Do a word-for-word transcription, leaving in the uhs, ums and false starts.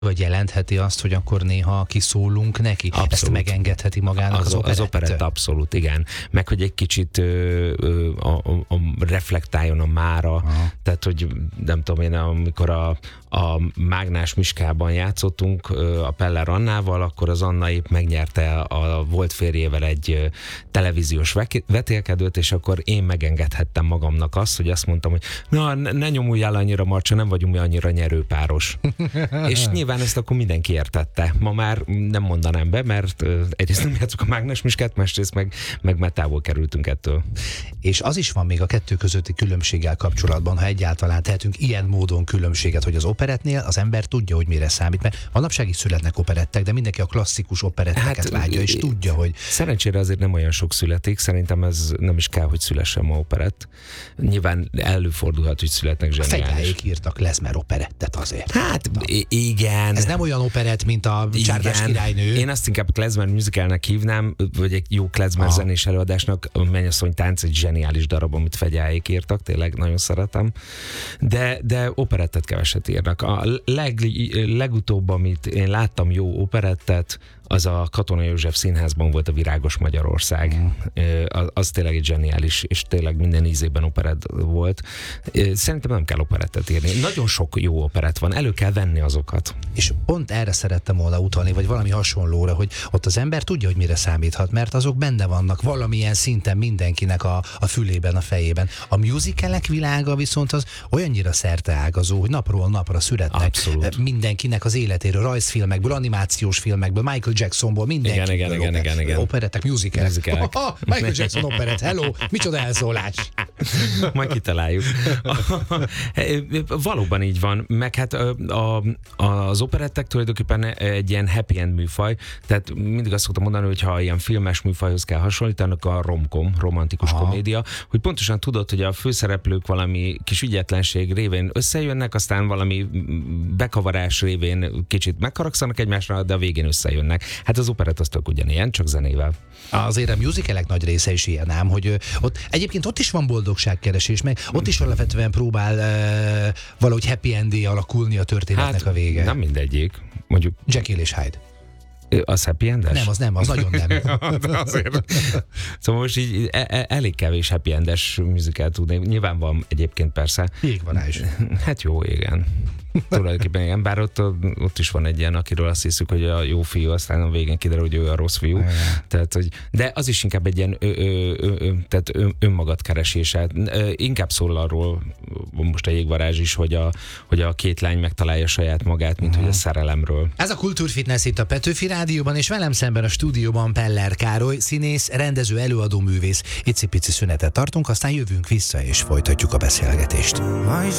Vagy jelentheti azt, hogy akkor néha kiszólunk neki? Abszolút. Ezt megengedheti magának az, az operetta? Az operetta abszolút, igen. Meg, hogy egy kicsit ö, ö, a, a, a reflektáljon a mára. Aha. Tehát, hogy nem tudom én, amikor a, a Mágnás Miskában játszottunk ö, a Peller Annával, akkor az Anna épp megnyerte a volt férjével egy ö, televíziós vetélkedőt, és akkor én megengedhettem magamnak azt, hogy azt mondtam, hogy na, ne, ne nyomulj el annyira, Marcsa, nem vagyunk mi annyira nyerőpáros. És nyilván ezt akkor mindenki értette. Ma már nem mondanám be, mert uh, egyrészt nem játszok a Mágnes Miskát, másrészt meg, meg már távol kerültünk ettől. És az is van még a kettő közötti különbséggel kapcsolatban, ha egyáltalán tehetünk ilyen módon különbséget, hogy az operettnél az ember tudja, hogy mire számít, mert manapság is születnek operettek, de mindenki a klasszikus operetteket hát, vágya, és tudja, hogy... Szerencsére azért nem olyan sok születik, szerintem ez nem is kell, hogy szülessen ma operett. Nyilván előfordulhat, hogy születnek zseniális. A Fegyáék írtak klezmer operettet azért. Hát igen. Ez nem olyan operett, mint a Csárdás királynő. Én azt inkább klezmer musicalnek hívnám, vagy egy jó klezmer Aha. zenés előadásnak. A Mennyasszony tánc egy zseniális darab, amit Fegyáék írtak, tényleg nagyon szeretem. De, de operettet keveset írnak. A leg, legutóbb, amit én láttam jó operettet, az a Katona József Színházban volt a Virágos Magyarország. Mm. Az, az tényleg egy zseniális, és tényleg minden ízében operett volt. Szerintem nem kell operettet írni. Nagyon sok jó operett van, elő kell venni azokat. És pont erre szerettem volna utalni, vagy valami hasonlóra, hogy ott az ember tudja, hogy mire számíthat, mert azok benne vannak valamilyen szinten mindenkinek a, a fülében, a fejében. A musicalek világa viszont az olyannyira szerteágazó, hogy napról napra születnek. Abszolút. Mindenkinek az életéről, rajzfilmekből, animációs filmekből, Michael Jacksonból, mindenki. Igen, igen, igen, igen, igen. Operettek, musicalek. musicalek. Oh, oh, Michael Jackson operett, hello, micsoda elszólás. Majd kitaláljuk. Valóban így van, meg hát a, a, az operettek tulajdonképpen egy ilyen happy end műfaj, tehát mindig azt szoktam mondani, hogy ha ilyen filmes műfajhoz kell hasonlítani, akkor a romkom, romantikus Aha. komédia, hogy pontosan tudod, hogy a főszereplők valami kis ügyetlenség révén összejönnek, aztán valami bekavarás révén kicsit megharagszanak egymásra, de a végén összejönnek. Hát az operett az tök ugyanilyen, csak zenével. Azért a musicalek nagy része is ilyen ám, hogy ott, egyébként ott is van boldogságkeresés, meg ott is alapvetően próbál uh, valahogy happy endé alakulni a történetnek hát, a vége. Nem mindegyik. Mondjuk Jekyll és Hyde. Az happy endes? Nem, az nem, az nagyon nem. Azért. Szóval most így e- elég kevés happy endes musical tudni. Nyilván van egyébként persze. Jég van is. Hát jó, igen. Tulajdonképpen igen, bár ott, ott is van egy ilyen, akiről azt hiszük, hogy a jó fiú, aztán a végén kiderül, hogy ő a rossz fiú. Tehát, hogy, de az is inkább egy ilyen ö, ö, ö, ö, tehát ön, önmagad keresése. Inkább szól arról, most a Jégvarázs is, hogy a, hogy a két lány megtalálja saját magát, mint uh-huh. hogy a szerelemről. Ez a Kultúrfitness itt a Petőfi Rádióban, és velem szemben a stúdióban Peller Károly, színész, rendező, előadó, művész. Icipici szünetet tartunk, aztán jövünk vissza, és folytatjuk a beszélgetést.